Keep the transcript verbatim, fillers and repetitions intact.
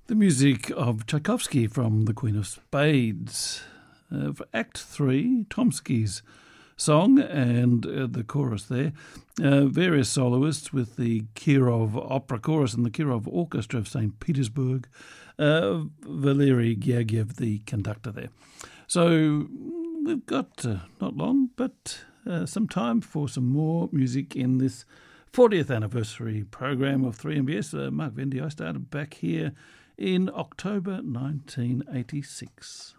The music of Tchaikovsky from The Queen of Spades. Uh, for Act three, Tomsky's song and uh, the chorus there. Uh, various soloists with the Kirov Opera Chorus and the Kirov Orchestra of Saint Petersburg. Uh, Valery Gergiev, the conductor there. So we've got uh, not long, but uh, some time for some more music in this fortieth anniversary program of three M B S. Uh, Mark Vendy, I started back here in October nineteen eighty-six.